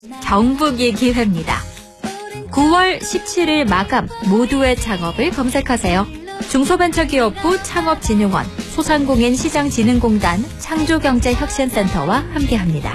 경북이 기회입니다. 9월 17일 마감 모두의 창업을 검색하세요. 중소벤처기업부 창업진흥원, 소상공인 시장진흥공단, 창조경제혁신센터와 함께합니다.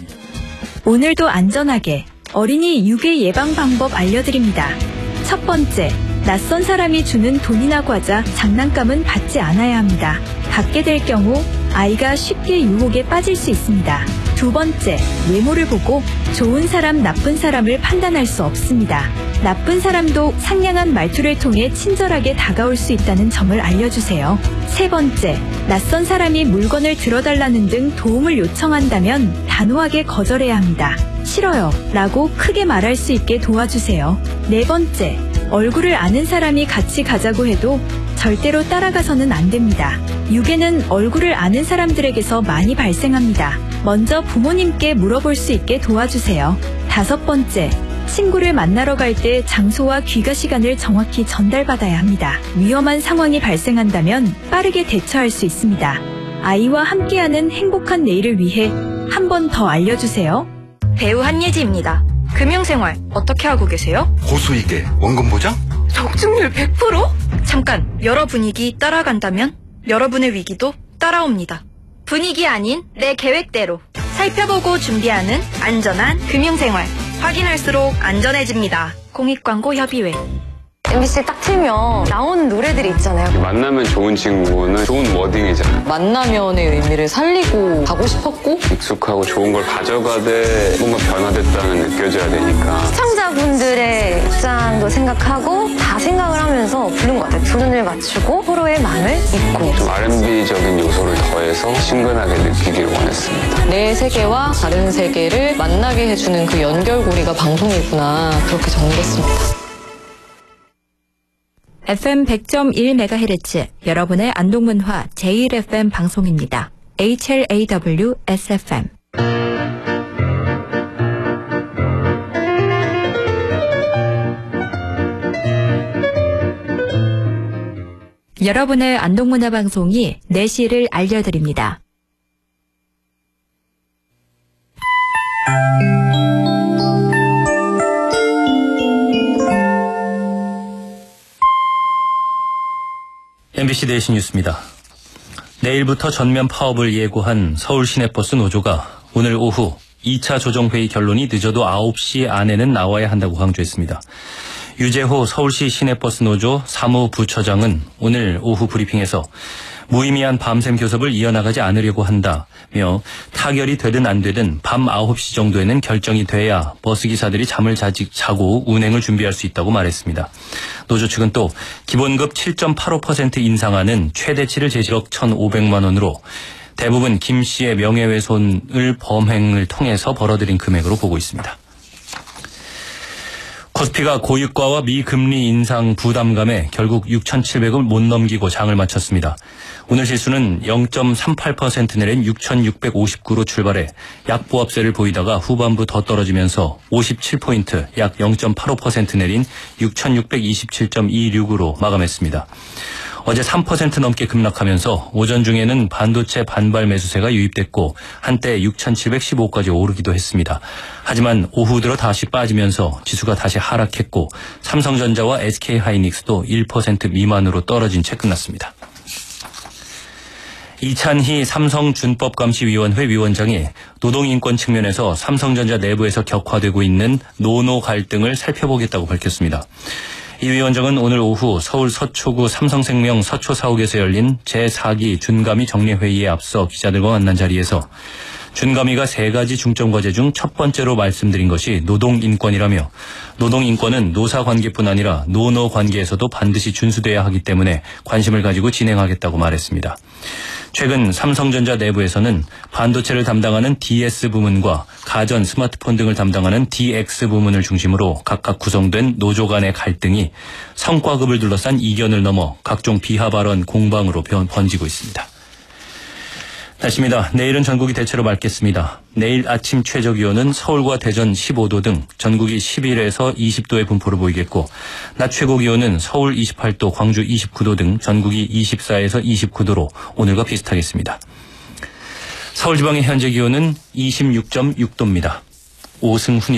오늘도 안전하게 어린이 유괴 예방 방법 알려드립니다. 첫 번째, 낯선 사람이 주는 돈이나 과자, 장난감은 받지 않아야 합니다. 받게 될 경우 아이가 쉽게 유혹에 빠질 수 있습니다. 두 번째, 외모를 보고 좋은 사람, 나쁜 사람을 판단할 수 없습니다. 나쁜 사람도 상냥한 말투를 통해 친절하게 다가올 수 있다는 점을 알려주세요. 세 번째, 낯선 사람이 물건을 들어달라는 등 도움을 요청한다면 단호하게 거절해야 합니다. 싫어요 라고 크게 말할 수 있게 도와주세요. 네 번째, 얼굴을 아는 사람이 같이 가자고 해도 절대로 따라가서는 안 됩니다. 유괴는 얼굴을 아는 사람들에게서 많이 발생합니다. 먼저 부모님께 물어볼 수 있게 도와주세요. 다섯 번째, 친구를 만나러 갈 때 장소와 귀가 시간을 정확히 전달받아야 합니다. 위험한 상황이 발생한다면 빠르게 대처할 수 있습니다. 아이와 함께하는 행복한 내일을 위해 한 번 더 알려주세요. 배우 한예지입니다. 금융생활 어떻게 하고 계세요? 고수익에 원금 보장? 적중률 100%? 잠깐, 여러 분위기 따라간다면 여러분의 위기도 따라옵니다. 분위기 아닌 내 계획대로 살펴보고 준비하는 안전한 금융생활. 확인할수록 안전해집니다. 공익광고협의회. MBC 딱 틀면 나오는 노래들이 있잖아요. 만나면 좋은 친구는 좋은 워딩이잖아요. 만나면의 의미를 살리고 가고 싶었고 익숙하고 좋은 걸 가져가되 뭔가 변화됐다는 느껴져야 되니까. 시청자분들의 입장도 생각하고 다 생각을 하면서 부른 것 같아요. 조준을 맞추고 서로의 마음을 잊고. 좀 R&B적인 요소를 더해서 친근하게 느끼기를 원했습니다. 내 세계와 다른 세계를 만나게 해주는 그 연결고리가 방송이구나, 그렇게 정리했습니다. FM 100.1MHz, 여러분의 안동문화 제1FM 방송입니다. HLAW SFM. 여러분의 안동문화 방송이 4시를 알려드립니다. MBC 4시 뉴스입니다. 내일부터 전면 파업을 예고한 서울 시내버스 노조가 오늘 오후 2차 조정회의 결론이 늦어도 9시 안에는 나와야 한다고 강조했습니다. 유재호 서울시 시내버스 노조 사무부처장은 오늘 오후 브리핑에서 무의미한 밤샘 교섭을 이어나가지 않으려고 한다며 타결이 되든 안 되든 밤 9시 정도에는 결정이 돼야 버스기사들이 잠을 자고 운행을 준비할 수 있다고 말했습니다. 노조 측은 또 기본급 7.85% 인상하는 최대치를 제시한 1,500만 원으로 대부분 김 씨의 명예훼손을 범행을 통해서 벌어들인 금액으로 보고 있습니다. 코스피가 고유가와 미금리 인상 부담감에 결국 6,700을 못 넘기고 장을 마쳤습니다. 오늘 지수는 0.38% 내린 6,659로 출발해 약보합세를 보이다가 후반부 더 떨어지면서 57포인트, 약 0.85% 내린 6,627.26으로 마감했습니다. 어제 3% 넘게 급락하면서 오전 중에는 반도체 반발 매수세가 유입됐고 한때 6,715까지 오르기도 했습니다. 하지만 오후 들어 다시 빠지면서 지수가 다시 하락했고 삼성전자와 SK하이닉스도 1% 미만으로 떨어진 채 끝났습니다. 이찬희 삼성준법감시위원회 위원장이 노동인권 측면에서 삼성전자 내부에서 격화되고 있는 노노 갈등을 살펴보겠다고 밝혔습니다. 이 위원장은 오늘 오후 서울 서초구 삼성생명 서초사옥에서 열린 제4기 준감위 정례회의에 앞서 기자들과 만난 자리에서 준감위가 3가지 중점과제 중 첫 번째로 말씀드린 것이 노동인권이라며 노동인권은 노사관계뿐 아니라 노노관계에서도 반드시 준수돼야 하기 때문에 관심을 가지고 진행하겠다고 말했습니다. 최근 삼성전자 내부에서는 반도체를 담당하는 DS 부문과 가전, 스마트폰 등을 담당하는 DX 부문을 중심으로 각각 구성된 노조 간의 갈등이 성과급을 둘러싼 이견을 넘어 각종 비하 발언 공방으로 번지고 있습니다. 날씨입니다. 내일은 전국이 대체로 맑겠습니다. 내일 아침 최저기온은 서울과 대전 15도 등 전국이 11에서 20도의 분포를 보이겠고 낮 최고기온은 서울 28도, 광주 29도 등 전국이 24에서 29도로 오늘과 비슷하겠습니다. 서울 지방의 현재 기온은 26.6도입니다. 오승훈